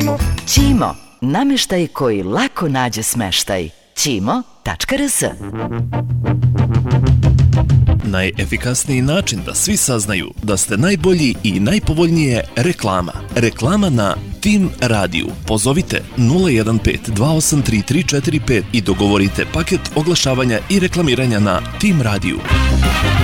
Ćimo, namještaj koji lako nađe smeštaj. Ćimo.rs. Najefikasniji način da svi saznaju da ste najbolji i najpovoljnije reklama. Reklama na Tim Radiju. Pozovite 015 283 345 i dogovorite paket oglašavanja i reklamiranja na Tim Radiju.